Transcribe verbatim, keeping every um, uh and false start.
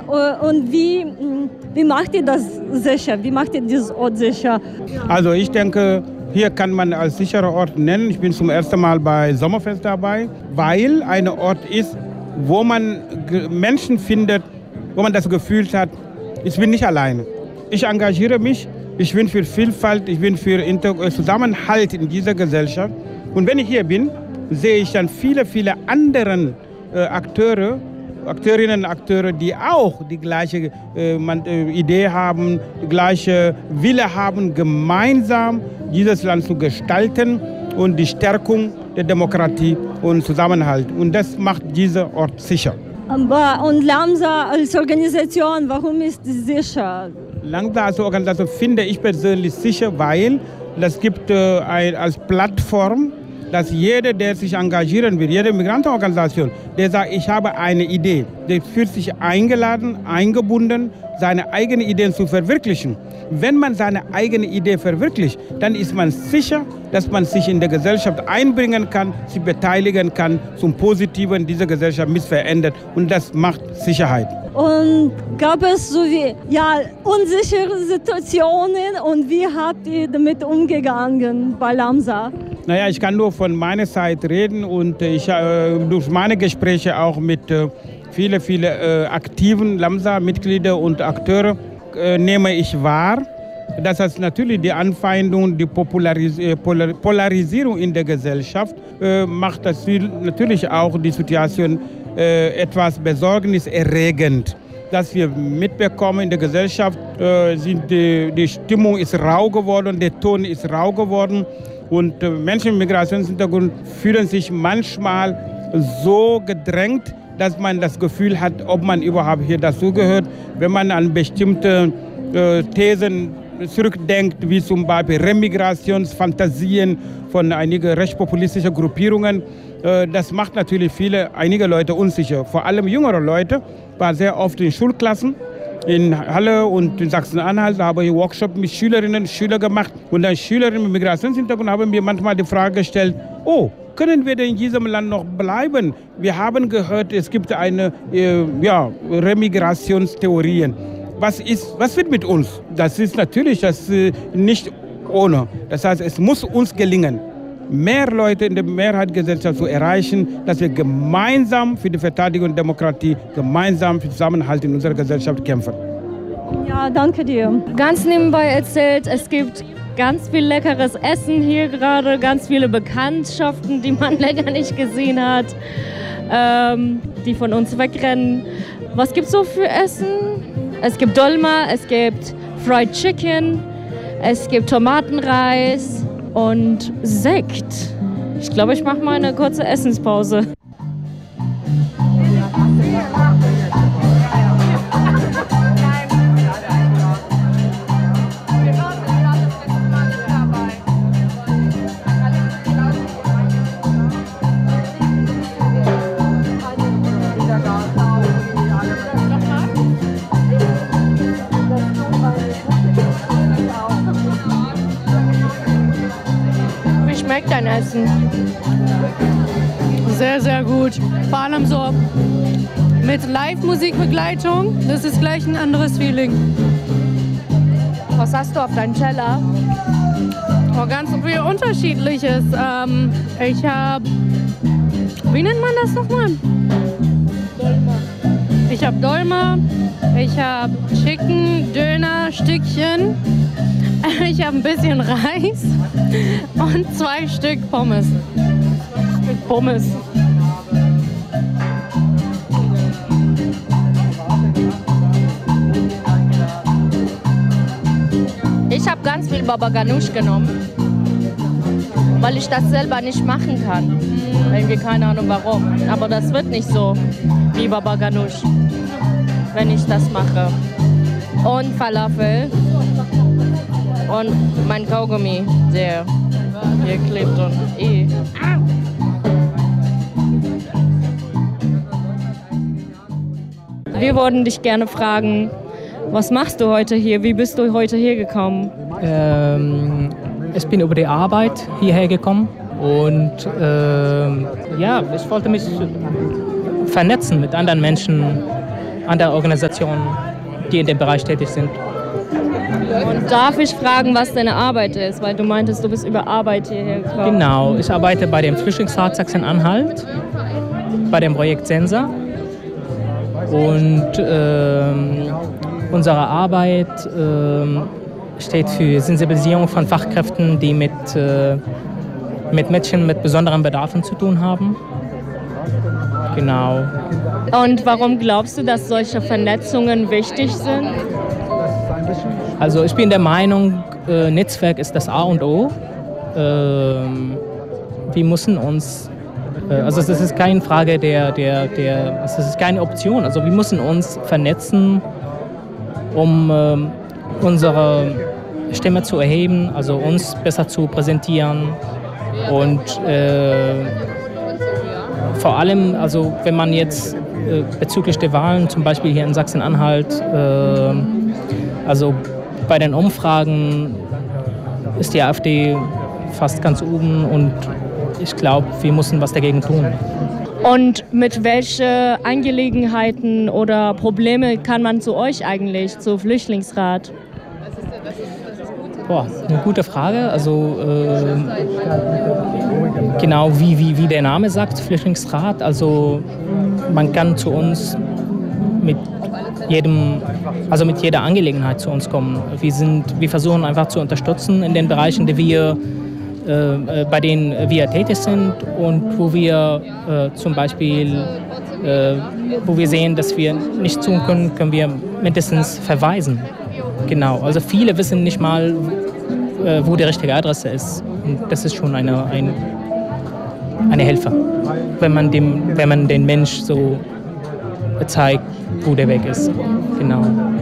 Und wie, wie macht ihr das sicher? Wie macht ihr dieses Ort sicher? Also ich denke, hier kann man als sicherer Ort nennen. Ich bin zum ersten Mal bei Sommerfest dabei, weil ein Ort ist, wo man Menschen findet, wo man das Gefühl hat, ich bin nicht alleine. Ich engagiere mich, ich bin für Vielfalt, ich bin für Zusammenhalt in dieser Gesellschaft. Und wenn ich hier bin, sehe ich dann viele, viele andere äh, Akteure, Akteurinnen und Akteure, die auch die gleiche äh, man, äh, Idee haben, die gleiche Wille haben, gemeinsam dieses Land zu gestalten und die Stärkung der Demokratie und Zusammenhalt. Und das macht diesen Ort sicher. Und Lamsa als Organisation, warum ist sie sicher? Lamsa als Organisation finde ich persönlich sicher, weil das gibt äh, ein, als Plattform, dass jeder, der sich engagieren will, jede Migrantenorganisation, der sagt, ich habe eine Idee, der fühlt sich eingeladen, eingebunden, seine eigenen Ideen zu verwirklichen. Wenn man seine eigene Idee verwirklicht, dann ist man sicher, dass man sich in der Gesellschaft einbringen kann, sich beteiligen kann, zum Positiven dieser Gesellschaft mit verändert. Und das macht Sicherheit. Und gab es so wie, ja, unsichere Situationen und wie habt ihr damit umgegangen bei Lamsa? Naja, ich kann nur von meiner Seite reden und ich äh, durch meine Gespräche auch mit äh, vielen, vielen äh, aktiven Lamsa-Mitgliedern und Akteure äh, nehme ich wahr, dass es natürlich die Anfeindung, die Popularis äh, Polar Polarisierung in der Gesellschaft äh, macht das natürlich auch die Situation äh, etwas besorgniserregend. Dass wir mitbekommen in der Gesellschaft, äh, sind die, die Stimmung ist rau geworden, der Ton ist rau geworden. Und äh, Menschen mit Migrationshintergrund fühlen sich manchmal so gedrängt, dass man das Gefühl hat, ob man überhaupt hier dazugehört. Wenn man an bestimmte äh, Thesen zurückdenkt, wie zum Beispiel Remigrationsfantasien von einigen rechtspopulistischen Gruppierungen, äh, das macht natürlich viele, einige Leute unsicher. Vor allem jüngere Leute, waren sehr oft in Schulklassen. In Halle und in Sachsen-Anhalt habe ich Workshops mit Schülerinnen und Schülern gemacht. Und dann Schülerinnen mit Migrationshintergrund haben mir manchmal die Frage gestellt, oh, können wir denn in diesem Land noch bleiben? Wir haben gehört, es gibt eine äh, ja, Remigrationstheorien. Was, ist, was wird mit uns? Das ist natürlich das, äh, nicht ohne. Das heißt, es muss uns gelingen, mehr Leute in der Mehrheitsgesellschaft zu erreichen, dass wir gemeinsam für die Verteidigung der Demokratie, gemeinsam für Zusammenhalt in unserer Gesellschaft kämpfen. Ja, danke dir. Ganz nebenbei erzählt, es gibt ganz viel leckeres Essen hier gerade, ganz viele Bekanntschaften, die man länger nicht gesehen hat, ähm, die von uns wegrennen. Was gibt es so für Essen? Es gibt Dolma, es gibt Fried Chicken, es gibt Tomatenreis und Sekt. Ich glaube, ich mache mal eine kurze Essenspause. Wie schmeckt dein Essen? Sehr, sehr gut. Vor allem so mit Live-Musikbegleitung. Das ist gleich ein anderes Feeling. Was hast du auf deinem Teller? Oh, ganz viel Unterschiedliches. Ähm, ich habe, wie nennt man das nochmal? Dolma. Ich habe Dolma, ich habe Chicken, Döner, Stückchen. Ich habe ein bisschen Reis und zwei Stück Pommes. Zwei Stück Pommes. Ich habe ganz viel Baba Ganoush genommen, weil ich das selber nicht machen kann. Irgendwie keine Ahnung warum. Aber das wird nicht so wie Baba Ganoush, wenn ich das mache. Und Falafel. Und mein Kaugummi, der hier klebt und eh. Wir würden dich gerne fragen, was machst du heute hier? Wie bist du heute hier gekommen? Ähm, ich bin über die Arbeit hierher gekommen und ähm, ja, ich wollte mich vernetzen mit anderen Menschen andere Organisationen, die in dem Bereich tätig sind. Und darf ich fragen, was deine Arbeit ist? Weil du meintest, du bist über Arbeit hierher gekommen. Genau, ich arbeite bei dem Flüchtlingsrat Sachsen-Anhalt, bei dem Projekt Sensa. Und ähm, unsere Arbeit ähm, steht für Sensibilisierung von Fachkräften, die mit, äh, mit Mädchen mit besonderen Bedarfen zu tun haben. Genau. Und warum glaubst du, dass solche Vernetzungen wichtig sind? Also ich bin der Meinung, äh, Netzwerk ist das A und O. Ähm, wir müssen uns, äh, also das ist keine Frage der, der, der, das ist keine Option. Also wir müssen uns vernetzen, um äh, unsere Stimme zu erheben, also uns besser zu präsentieren und äh, vor allem, also wenn man jetzt äh, bezüglich der Wahlen, zum Beispiel hier in Sachsen-Anhalt, äh, also bei den Umfragen ist die AfD fast ganz oben und ich glaube, wir müssen was dagegen tun. Und mit welchen Angelegenheiten oder Probleme kann man zu euch eigentlich, zu Flüchtlingsrat? Boah, eine gute Frage. Also äh, genau wie, wie, wie der Name sagt, Flüchtlingsrat. Also man kann zu uns mit jedem, also mit jeder Angelegenheit zu uns kommen. Wir sind, wir versuchen einfach zu unterstützen in den Bereichen, die wir, äh, bei denen wir tätig sind und wo wir äh, zum Beispiel, äh, wo wir sehen, dass wir nicht tun können, können wir mindestens verweisen. Genau, also viele wissen nicht mal, äh, wo die richtige Adresse ist. Und das ist schon eine, eine, eine Hilfe, wenn man, dem, wenn man den Mensch so zeigt, wo der Weg ist. Genau.